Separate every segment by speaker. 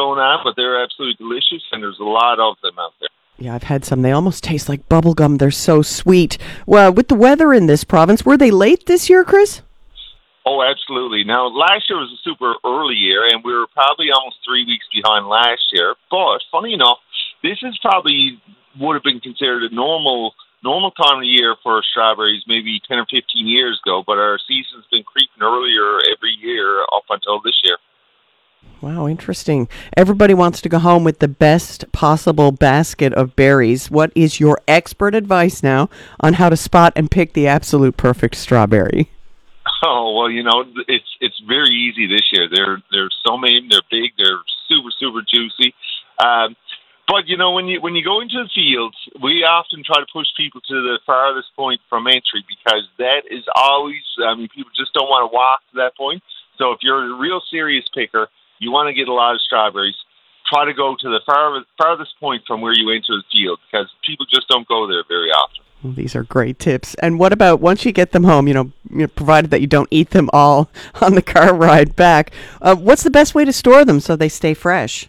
Speaker 1: going on, but they're absolutely delicious, and there's a lot of them out there.
Speaker 2: Yeah, I've had some. They almost taste like bubble gum. They're so sweet. Well, with the weather in this province, were they late this year, Chris?
Speaker 1: Oh, absolutely. Now, last year was a super early year, and we were probably almost 3 weeks behind last year. But, funny enough, this is probably would have been considered a normal time of the year for strawberries maybe 10 or 15 years ago, but our season's been creeping earlier every year up until this year.
Speaker 2: Wow, interesting. Everybody wants to go home with the best possible basket of berries. What is your expert advice now on how to spot and pick the absolute perfect strawberry?
Speaker 1: Oh, well, it's very easy this year. They're so many, they're big, they're super juicy. But when you go into the fields, we often try to push people to the farthest point from entry, because that is always, people just don't want to walk to that point. So if you're a real serious picker, you want to get a lot of strawberries, try to go to the farthest point from where you enter the field, because people just don't go there very often.
Speaker 2: Well, these are great tips. And what about once you get them home, provided that you don't eat them all on the car ride back, what's the best way to store them so they stay fresh?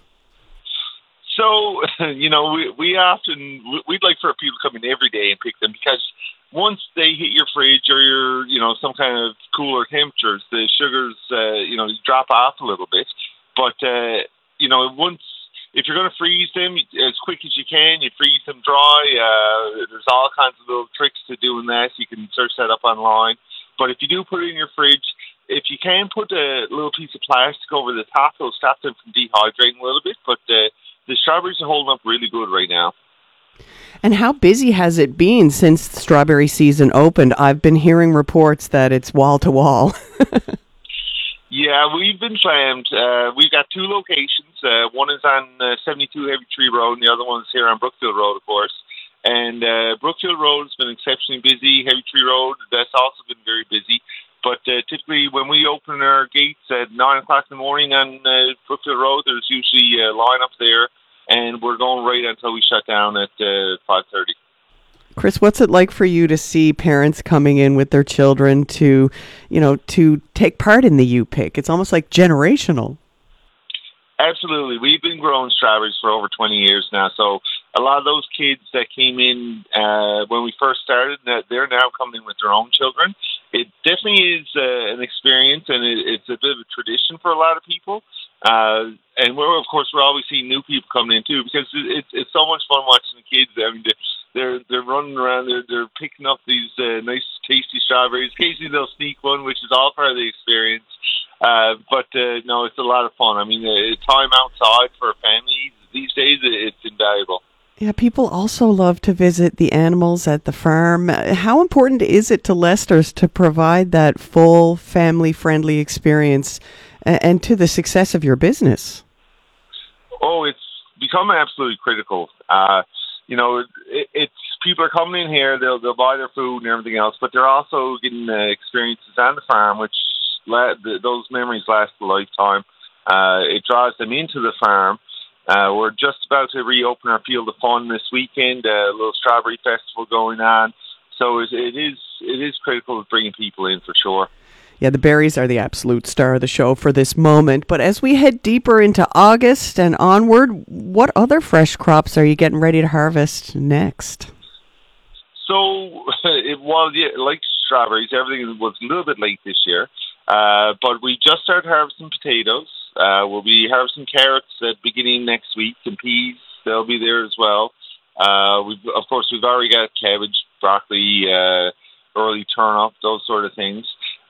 Speaker 1: So, we'd like for people to come in every day and pick them, because once they hit your fridge or your, some kind of cooler temperatures, the sugars, drop off a little bit. But, if you're going to freeze them as quick as you can, you freeze them dry. There's all kinds of little tricks to doing that. You can search that up online. But if you do put it in your fridge, if you can put a little piece of plastic over the top, it'll stop them from dehydrating a little bit. But the strawberries are holding up really good right now.
Speaker 2: And how busy has it been since the strawberry season opened? I've been hearing reports that it's wall to wall.
Speaker 1: Yeah, we've been slammed. We've got two locations. One is on 72 Heavy Tree Road, and the other one's here on Brookfield Road, of course. And Brookfield Road has been exceptionally busy. Heavy Tree Road, that's also been very busy. But typically when we open our gates at 9 o'clock in the morning on Brookfield Road, there's usually a line up there, and we're going right until we shut down at 5:30.
Speaker 2: Chris, what's it like for you to see parents coming in with their children to take part in the U-Pick? It's almost like generational.
Speaker 1: Absolutely. We've been growing strawberries for over 20 years now. So a lot of those kids that came in when we first started, they're now coming in with their own children. It definitely is an experience, and it's a bit of a tradition for a lot of people. And of course, we're always seeing new people coming in too, because it's so much fun watching the kids. I mean, they're running around, they're picking up these nice, tasty strawberries. Occasionally they'll sneak one, which is all part of the experience. But no, it's a lot of fun. I mean, time outside for a family these days, it's invaluable.
Speaker 2: Yeah, people also love to visit the animals at the farm. How important is it to Lester's to provide that full family-friendly experience and to the success of your business?
Speaker 1: Oh, it's become absolutely critical. It's people are coming in here, they'll buy their food and everything else, but they're also getting experiences on the farm, which those memories last a lifetime. It draws them into the farm. We're just about to reopen our Field of Fun this weekend, a little strawberry festival going on. So it is critical of bringing people in for sure.
Speaker 2: Yeah, the berries are the absolute star of the show for this moment. But as we head deeper into August and onward, what other fresh crops are you getting ready to harvest next?
Speaker 1: So, like strawberries, everything was a little bit late this year. But we just started harvesting potatoes. We'll be harvesting carrots at beginning next week, and peas, they'll be there as well. We've already got cabbage, broccoli, early turnip, those sort of things.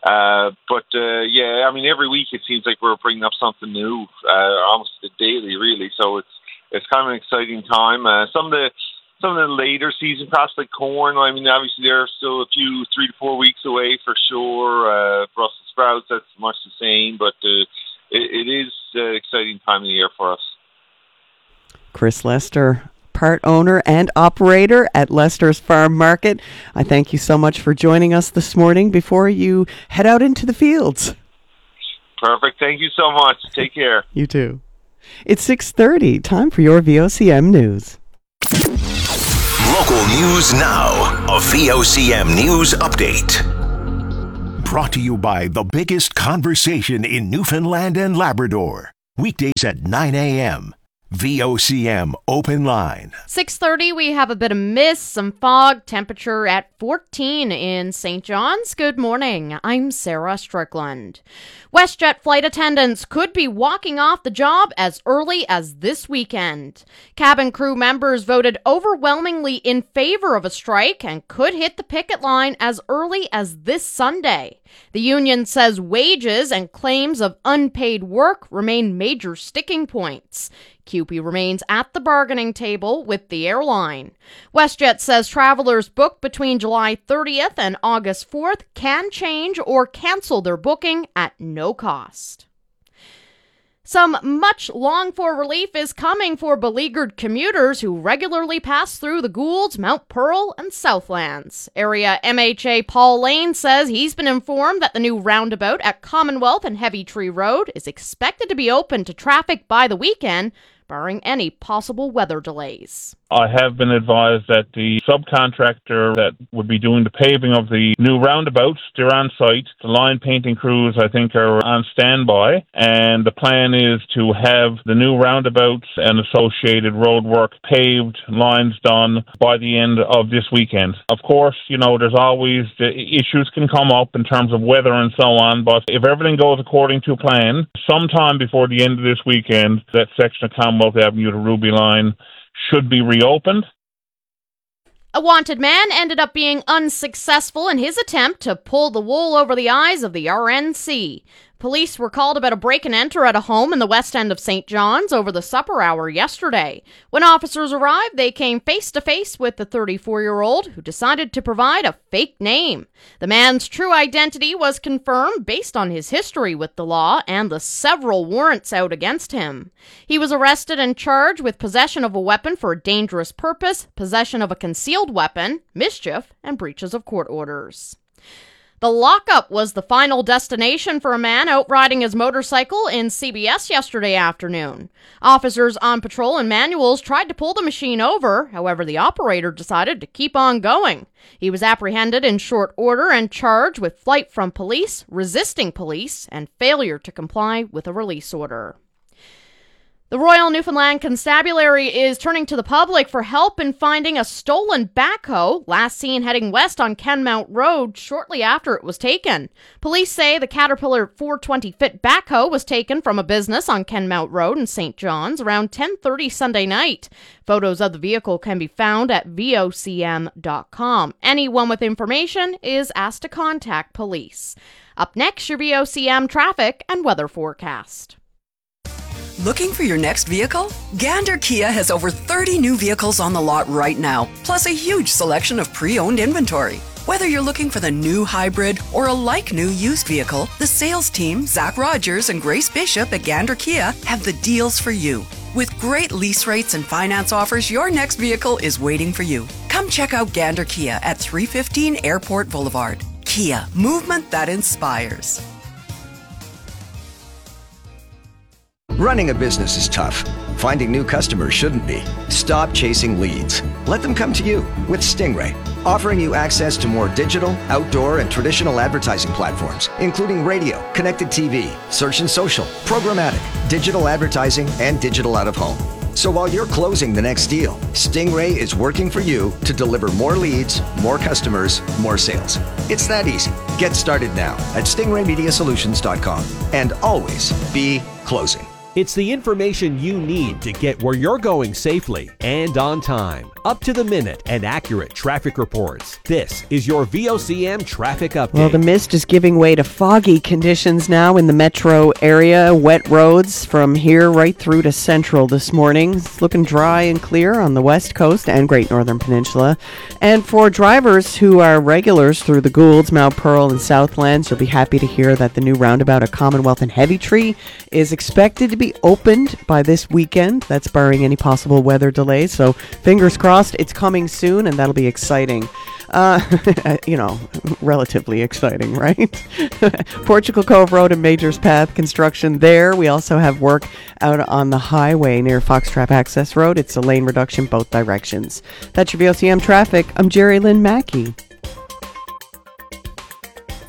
Speaker 1: Every week it seems like we're bringing up something new, almost daily, really. So it's kind of an exciting time. Some of the later season crops like corn, I mean, obviously they're still a few 3 to 4 weeks away for sure. Brussels sprouts, that's much the same, but it is an exciting time of the year for us.
Speaker 2: Chris Lester, part owner and operator at Lester's Farm Market. I thank you so much for joining us this morning before you head out into the fields.
Speaker 1: Perfect. Thank you so much. Take care.
Speaker 2: You too. It's 6:30. Time for your VOCM news.
Speaker 3: Local news now. A VOCM news update. Brought to you by the biggest conversation in Newfoundland and Labrador. Weekdays at 9 a.m. VOCM Open Line.
Speaker 4: 6:30, we have a bit of mist, some fog, temperature at 14 in St. John's. Good morning. I'm Sarah Strickland. WestJet flight attendants could be walking off the job as early as this weekend. Cabin crew members voted overwhelmingly in favor of a strike and could hit the picket line as early as this Sunday. The union says wages and claims of unpaid work remain major sticking points. CUPE remains at the bargaining table with the airline. WestJet says travelers booked between July 30th and August 4th can change or cancel their booking at no cost. Some much longed-for relief is coming for beleaguered commuters who regularly pass through the Goulds, Mount Pearl, and Southlands. Area MHA Paul Lane says he's been informed that the new roundabout at Commonwealth and Heavy Tree Road is expected to be open to traffic by the weekend, barring any possible weather delays.
Speaker 5: I have been advised that the subcontractor that would be doing the paving of the new roundabouts, they're on site. The line painting crews, I think, are on standby. And the plan is to have the new roundabouts and associated roadwork paved, lines done by the end of this weekend. Of course, there's always the issues can come up in terms of weather and so on. But if everything goes according to plan, sometime before the end of this weekend, that section of Commonwealth Avenue to Ruby Line should be reopened.
Speaker 4: A wanted man ended up being unsuccessful in his attempt to pull the wool over the eyes of the RNC. Police were called about a break and enter at a home in the west end of St. John's over the supper hour yesterday. When officers arrived, they came face to face with the 34-year-old who decided to provide a fake name. The man's true identity was confirmed based on his history with the law and the several warrants out against him. He was arrested and charged with possession of a weapon for a dangerous purpose, possession of a concealed weapon, mischief, and breaches of court orders. The lockup was the final destination for a man out riding his motorcycle in CBS yesterday afternoon. Officers on patrol and manuals tried to pull the machine over, however the operator decided to keep on going. He was apprehended in short order and charged with flight from police, resisting police, and failure to comply with a release order. The Royal Newfoundland Constabulary is turning to the public for help in finding a stolen backhoe last seen heading west on Kenmount Road shortly after it was taken. Police say the Caterpillar 420-fit backhoe was taken from a business on Kenmount Road in St. John's around 10:30 Sunday night. Photos of the vehicle can be found at vocm.com. Anyone with information is asked to contact police. Up next, your VOCM traffic and weather forecast.
Speaker 6: Looking for your next vehicle? Gander Kia has over 30 new vehicles on the lot right now, plus a huge selection of pre-owned inventory. Whether you're looking for the new hybrid or a like-new used vehicle, the sales team, Zach Rogers and Grace Bishop at Gander Kia, have the deals for you. With great lease rates and finance offers, your next vehicle is waiting for you. Come check out Gander Kia at 315 Airport Boulevard. Kia, movement that inspires.
Speaker 7: Running a business is tough. Finding new customers shouldn't be. Stop chasing leads. Let them come to you with Stingray, offering you access to more digital, outdoor, and traditional advertising platforms, including radio, connected TV, search and social, programmatic, digital advertising, and digital out-of-home. So while you're closing the next deal, Stingray is working for you to deliver more leads, more customers, more sales. It's that easy. Get started now at stingraymediasolutions.com and always be closing.
Speaker 8: It's the information you need to get where you're going safely and on time. Up to the minute and accurate traffic reports. This is your VOCM traffic update.
Speaker 2: Well, the mist is giving way to foggy conditions now in the metro area. Wet roads from here right through to central this morning. It's looking dry and clear on the west coast and Great Northern Peninsula. And for drivers who are regulars through the Goulds, Mount Pearl, and Southlands, you'll be happy to hear that the new roundabout at Commonwealth and Heavy Tree is expected to be opened by this weekend. That's barring any possible weather delays. So fingers crossed it's coming soon, and that'll be exciting. Relatively exciting, right? Portugal Cove Road and Majors Path construction there. We also have work out on the highway near Foxtrap Access Road. It's a lane reduction both directions. That's your VOCM traffic. I'm Jerry Lynn Mackey.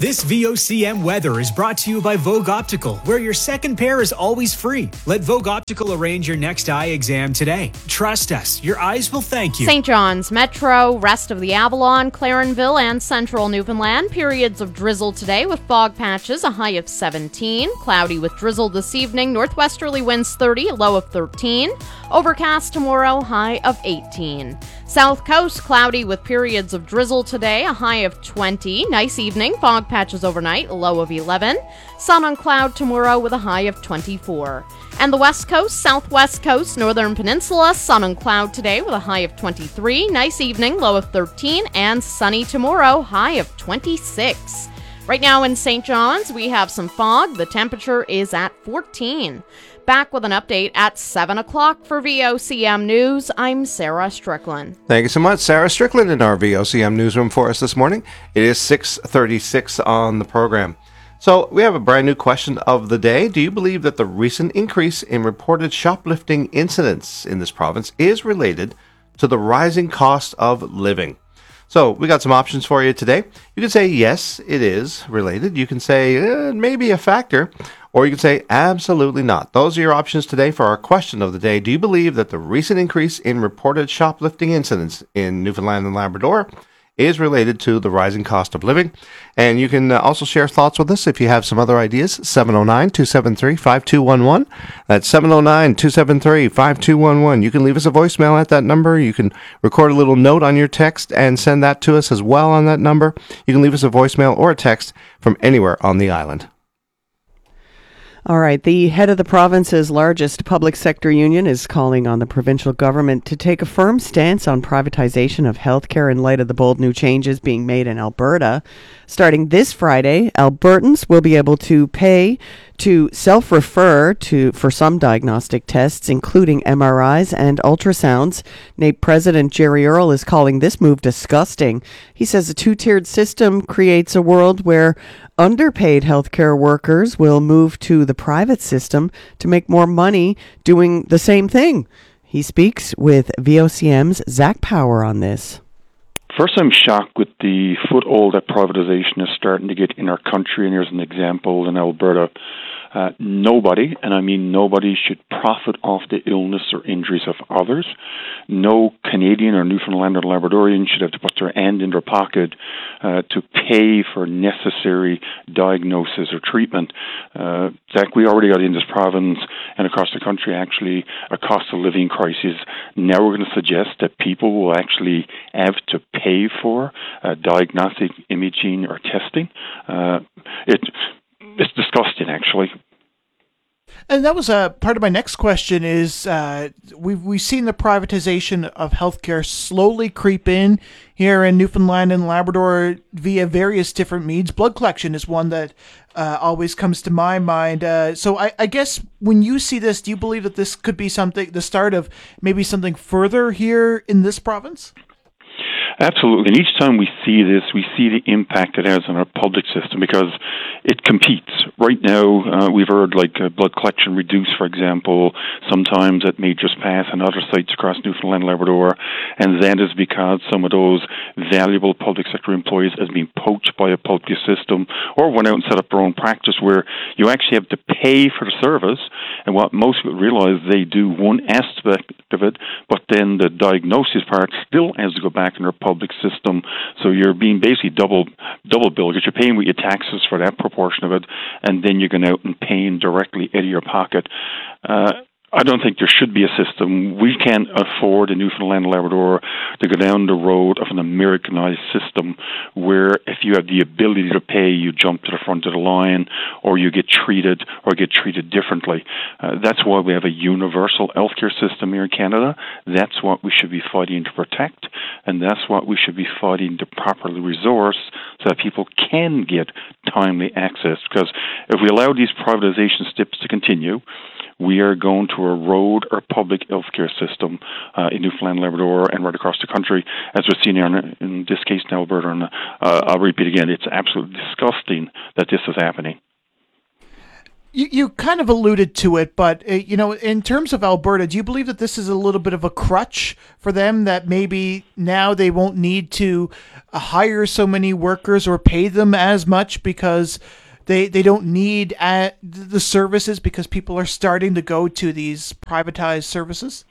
Speaker 9: This VOCM weather is brought to you by Vogue Optical, where your second pair is always free. Let Vogue Optical arrange your next eye exam today. Trust us, your eyes will thank you.
Speaker 4: St. John's Metro, rest of the Avalon, Clarenville, and central Newfoundland. Periods of drizzle today with fog patches, a high of 17. Cloudy with drizzle this evening. Northwesterly winds 30, a low of 13. Overcast tomorrow, high of 18. South Coast, cloudy with periods of drizzle today, a high of 20. Nice evening, fog patches overnight, a low of 11. Sun on cloud tomorrow with a high of 24. And the West Coast, Southwest Coast, Northern Peninsula, sun and cloud today with a high of 23. Nice evening, low of 13. And sunny tomorrow, high of 26. Right now in St. John's, we have some fog. The temperature is at 14. Back with an update at 7 o'clock for VOCM News. I'm Sarah Strickland.
Speaker 10: Thank you so much, Sarah Strickland, in our VOCM newsroom for us this morning. It is 6:36 on the program. So we have a brand new question of the day. Do you believe that the recent increase in reported shoplifting incidents in this province is related to the rising cost of living? So we got some options for you today. You can say, yes, it is related. You can say, maybe a factor. Or you can say, absolutely not. Those are your options today for our question of the day. Do you believe that the recent increase in reported shoplifting incidents in Newfoundland and Labrador is related to the rising cost of living? And you can also share thoughts with us if you have some other ideas. 709-273-5211. That's 709-273-5211. You can leave us a voicemail at that number. You can record a little note on your text and send that to us as well on that number. You can leave us a voicemail or a text from anywhere on the island.
Speaker 2: All right. The head of the province's largest public sector union is calling on the provincial government to take a firm stance on privatization of healthcare in light of the bold new changes being made in Alberta. Starting this Friday, Albertans will be able to pay to self-refer for some diagnostic tests, including MRIs and ultrasounds. NAPE President Jerry Earle is calling this move disgusting. He says a two-tiered system creates a world where underpaid healthcare workers will move to the private system to make more money doing the same thing. He speaks with VOCM's Zach Power on this.
Speaker 11: First, I'm shocked with the foothold that privatization is starting to get in our country, and here's an example in Alberta. Nobody, and I mean nobody, should profit off the illness or injuries of others. No Canadian or Newfoundlander or Labradorian should have to put their hand in their pocket to pay for necessary diagnosis or treatment. Zach, we already got in this province and across the country actually a cost of living crisis. Now we're going to suggest that people will actually have to pay for diagnostic imaging or testing. It's disgusting, actually.
Speaker 12: And that was part of my next question is we've seen the privatization of healthcare slowly creep in here in Newfoundland and Labrador via various different means. Blood collection is one that always comes to my mind. So I guess when you see this, do you believe that this could be the start of maybe something further here in this province?
Speaker 11: Absolutely. And each time we see this, we see the impact it has on our public system because it competes. Right now, we've heard blood collection reduced, for example, sometimes at Majors Pass and other sites across Newfoundland and Labrador. And that is because some of those valuable public sector employees has been poached by a public system or went out and set up their own practice where you actually have to pay for the service. And what most people realize, they do one aspect of it, but then the diagnosis part still has to go back in their public system, so you're being basically double billed because you're paying with your taxes for that proportion of it, and then you're going out and paying directly out of your pocket. I don't think there should be a system. We can't afford in Newfoundland and Labrador to go down the road of an Americanized system where if you have the ability to pay, you jump to the front of the line or you get treated differently. That's why we have a universal healthcare system here in Canada. That's what we should be fighting to protect, and that's what we should be fighting to properly resource so that people can get timely access. Because if we allow these privatization steps to continue, we are going to erode our public healthcare system in Newfoundland, Labrador, and right across the country, as we're seeing here in this case in Alberta. And I'll repeat again, it's absolutely disgusting that this is happening.
Speaker 12: You kind of alluded to it, but, in terms of Alberta, do you believe that this is a little bit of a crutch for them, that maybe now they won't need to hire so many workers or pay them as much because they don't need the services because people are starting to go to these privatized services?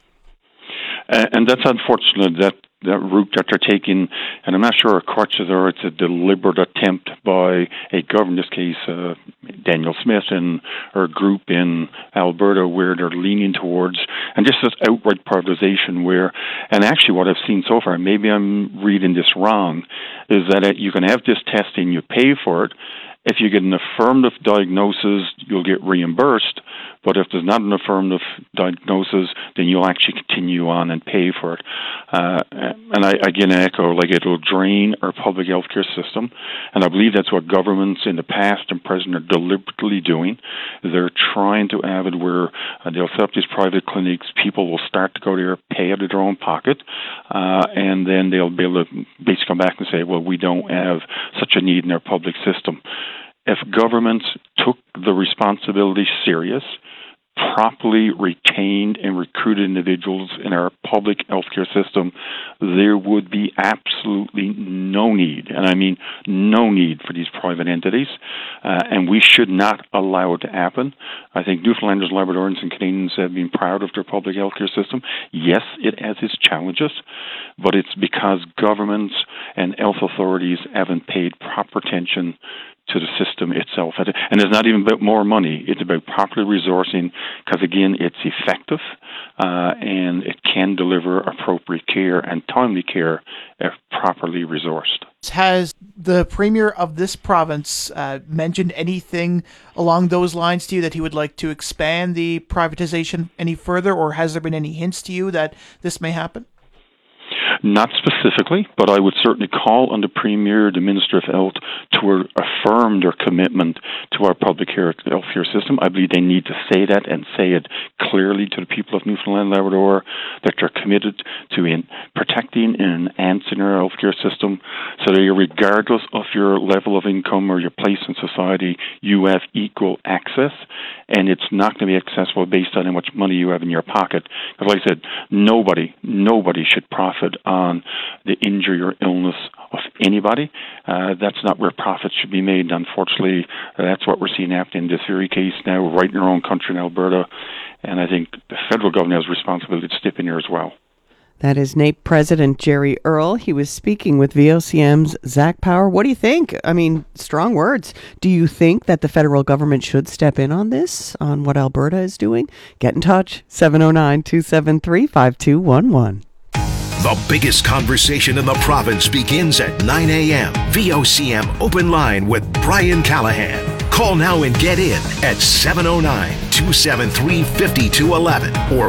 Speaker 11: And that's unfortunate, that route that they're taking, and I'm not sure a crutch is, or it's a deliberate attempt by a government, in this case Danielle Smith and her group in Alberta, where they're leaning towards, and just this outright privatization where, and actually what I've seen so far, maybe I'm reading this wrong, is that you can have this testing, you pay for it. If you get an affirmative diagnosis, you'll get reimbursed. But if there's not an affirmative diagnosis, then you'll actually continue on and pay for it. And I again echo, it'll drain our public healthcare system. And I believe that's what governments in the past and present are deliberately doing. They're trying to have it where they'll set up these private clinics. People will start to go there, pay out of their own pocket, and then they'll be able to basically come back and say, well, we don't have such a need in our public system. If governments took the responsibility serious, properly retained and recruited individuals in our public healthcare system, there would be absolutely no need, and I mean no need, for these private entities, and we should not allow it to happen. I think Newfoundlanders, Labradorians, and Canadians have been proud of their public healthcare system. Yes, it has its challenges, but it's because governments and health authorities haven't paid proper attention to the system itself. And it's not even about more money. It's about properly resourcing, because, again, it's effective and it can deliver appropriate care and timely care if properly resourced.
Speaker 12: Has the Premier of this province mentioned anything along those lines to you, that he would like to expand the privatization any further, or has there been any hints to you that this may happen?
Speaker 11: Not specifically, but I would certainly call on the Premier, the Minister of Health, to affirm their commitment to our public healthcare system. I believe they need to say that, and say it clearly to the people of Newfoundland and Labrador, that they're committed to protecting and enhancing our healthcare system, so that regardless of your level of income or your place in society, you have equal access, and it's not going to be accessible based on how much money you have in your pocket. Because, like I said, nobody should profit on the injury or illness of anybody. That's not where profits should be made. Unfortunately, that's what we're seeing happen in this very case now, right in our own country in Alberta. And I think the federal government has a responsibility to step in here as well.
Speaker 2: That is NAPE President Jerry Earl. He was speaking with VOCM's Zach Power. What do you think? I mean, strong words. Do you think that the federal government should step in on this, on what Alberta is doing? Get in touch, 709-273-5211.
Speaker 3: The biggest conversation in the province begins at 9 a.m. VOCM Open Line with Brian Callahan. Call now and get in at 709-273-5211 or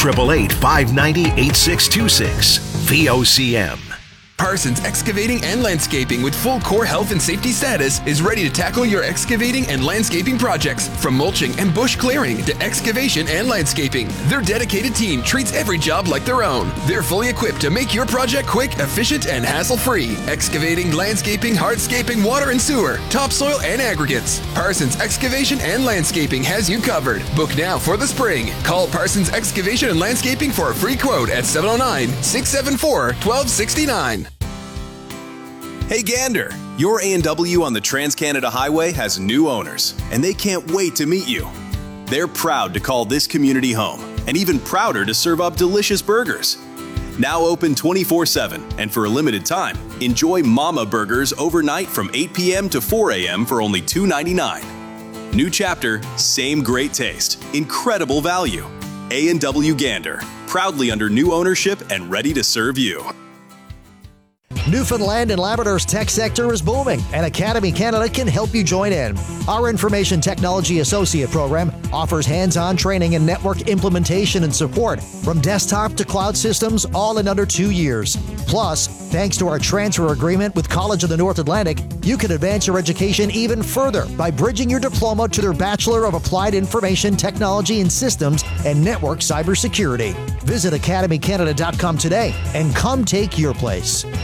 Speaker 3: 1-888-590-8626. VOCM.
Speaker 13: Parsons Excavating and Landscaping, with full core health and safety status, is ready to tackle your excavating and landscaping projects. From mulching and bush clearing to excavation and landscaping, their dedicated team treats every job like their own. They're fully equipped to make your project quick, efficient, and hassle-free. Excavating, landscaping, hardscaping, water and sewer, topsoil, and aggregates. Parsons Excavation and Landscaping has you covered. Book now for the spring. Call Parsons Excavation and Landscaping for a free quote at 709-674-1269.
Speaker 14: Hey Gander, your A&W on the Trans-Canada Highway has new owners, and they can't wait to meet you. They're proud to call this community home, and even prouder to serve up delicious burgers. Now open 24/7, and for a limited time, enjoy Mama Burgers overnight from 8 p.m. to 4 a.m. for only $2.99. New chapter, same great taste, incredible value. A&W Gander, proudly under new ownership and ready to serve you.
Speaker 15: Newfoundland and Labrador's tech sector is booming, and Academy Canada can help you join in. Our Information Technology Associate program offers hands-on training in network implementation and support, from desktop to cloud systems, all in under 2 years. Plus, thanks to our transfer agreement with College of the North Atlantic, you can advance your education even further by bridging your diploma to their Bachelor of Applied Information Technology and Systems and Network Cybersecurity. Visit academycanada.com today and come take your place.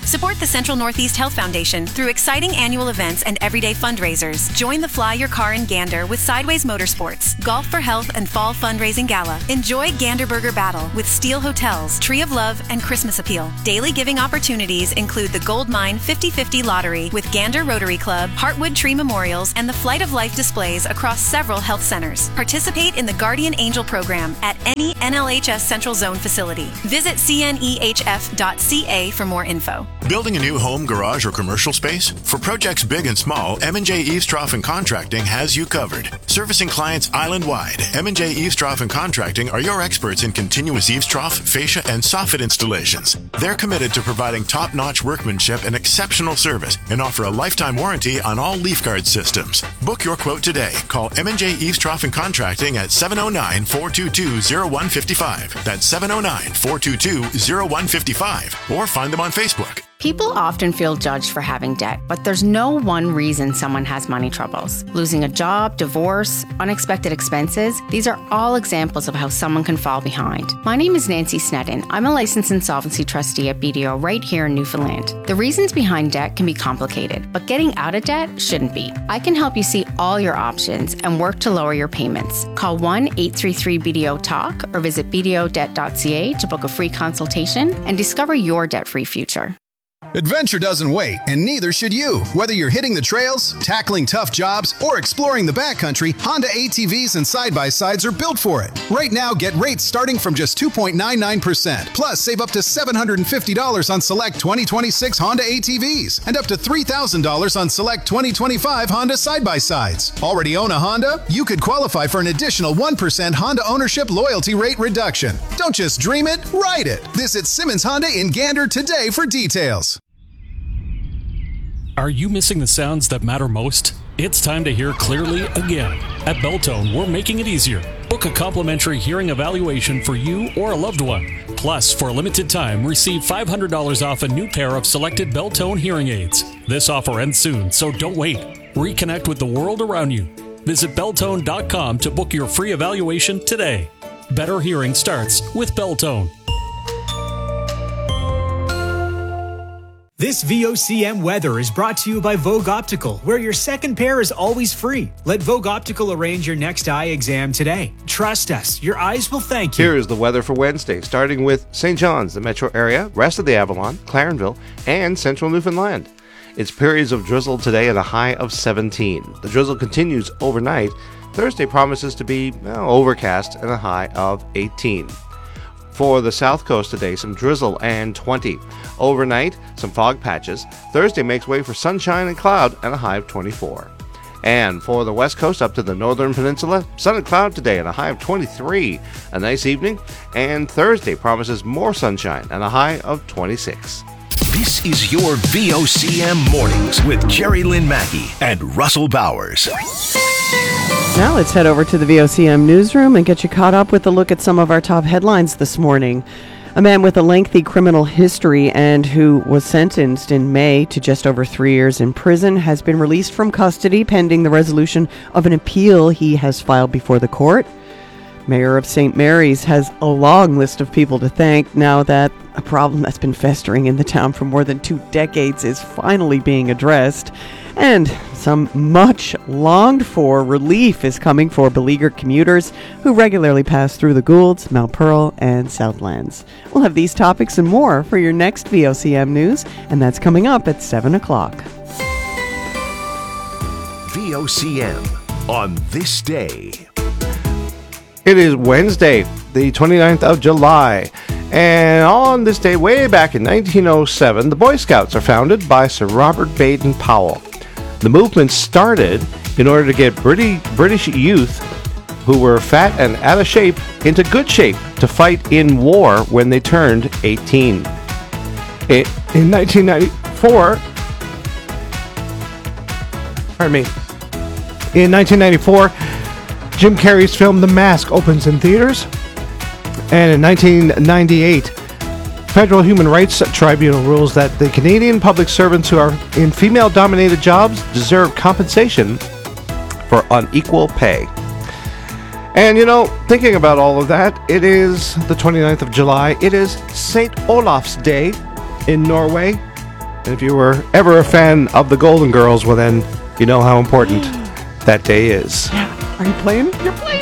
Speaker 16: Support the Central Northeast Health Foundation through exciting annual events and everyday fundraisers. Join the Fly Your Car in Gander with Sideways Motorsports, Golf for Health and Fall Fundraising Gala. Enjoy Gander Burger Battle with Steel Hotels, Tree of Love, and Christmas Appeal. Daily giving opportunities include the Gold Mine 50/50 Lottery with Gander Rotary Club, Heartwood Tree Memorials, and the Flight of Life displays across several health centers. Participate in the Guardian Angel program at any NLHS Central Zone facility. Visit cnehf.ca for more info.
Speaker 17: Building a new home, garage, or commercial space? For projects big and small, M&J Eavestrough and Contracting has you covered. Servicing clients island-wide, M&J Eavestrough and Contracting are your experts in continuous eavestrough, fascia, and soffit installations. They're committed to providing top-notch workmanship and exceptional service and offer a lifetime warranty on all leaf guard systems. Book your quote today. Call M&J Eavestrough and Contracting at 709-422-0155. That's 709-422-0155. Or find them on Facebook.
Speaker 18: People often feel judged for having debt, but there's no one reason someone has money troubles. Losing a job, divorce, unexpected expenses, these are all examples of how someone can fall behind. My name is Nancy Sneddon. I'm a licensed insolvency trustee at BDO right here in Newfoundland. The reasons behind debt can be complicated, but getting out of debt shouldn't be. I can help you see all your options and work to lower your payments. Call 1-833-BDO-TALK or visit bdodebt.ca to book a free consultation and discover your debt-free future.
Speaker 19: Adventure doesn't wait, and neither should you. Whether you're hitting the trails, tackling tough jobs, or exploring the backcountry, Honda ATVs and side-by-sides are built for it. Right now, get rates starting from just 2.99%. Plus, save up to $750 on select 2026 Honda ATVs and up to $3,000 on select 2025 Honda side-by-sides. Already own a Honda? You could qualify for an additional 1% Honda ownership loyalty rate reduction. Don't just dream it, ride it. Visit Simmons Honda in Gander today for details.
Speaker 20: Are you missing the sounds that matter most? It's time to hear clearly again. At Beltone, we're making it easier. Book a complimentary hearing evaluation for you or a loved one. Plus, for a limited time, receive $500 off a new pair of selected Beltone hearing aids. This offer ends soon, so don't wait. Reconnect with the world around you. Visit Beltone.com to book your free evaluation today. Better hearing starts with Beltone.
Speaker 9: This VOCM weather is brought to you by Vogue Optical, where your second pair is always free. Let Vogue Optical arrange your next eye exam today. Trust us, your eyes will thank you.
Speaker 10: Here is the weather for Wednesday, starting with St. John's, the metro area, rest of the Avalon, Clarenville, and central Newfoundland. It's periods of drizzle today at a high of 17. The drizzle continues overnight. Thursday promises to be overcast and a high of 18. For the south coast today, some drizzle and 20. Overnight, some fog patches. Thursday makes way for sunshine and cloud and a high of 24. And for the west coast up to the northern peninsula, sun and cloud today and a high of 23. A nice evening. And Thursday promises more sunshine and a high of 26.
Speaker 3: This is your VOCM Mornings with Jerry Lynn Mackey and Russell Bowers.
Speaker 2: Now let's head over to the VOCM newsroom and get you caught up with a look at some of our top headlines this morning. A man with a lengthy criminal history and who was sentenced in May to just over 3 years in prison has been released from custody pending the resolution of an appeal he has filed before the court. Mayor of St. Mary's has a long list of people to thank now that a problem that's been festering in the town for more than 2 decades is finally being addressed. And some much longed for relief is coming for beleaguered commuters who regularly pass through the Goulds, Mount Pearl, and Southlands. We'll have these topics and more for your next VOCM news, and that's coming up at 7 o'clock.
Speaker 3: VOCM on this day.
Speaker 10: It is Wednesday, the 29th of July. And on this day, way back in 1907, the Boy Scouts are founded by Sir Robert Baden-Powell. The movement started in order to get British youth who were fat and out of shape into good shape to fight in war when they turned 18. In 1994, Jim Carrey's film The Mask opens in theaters. And in 1998, Federal Human Rights Tribunal rules that the Canadian public servants who are in female-dominated jobs deserve compensation for unequal pay. And, thinking about all of that, it is the 29th of July. It is St. Olaf's Day in Norway. And if you were ever a fan of the Golden Girls, well then, you know how important that day is.
Speaker 2: Are you playing? You're playing.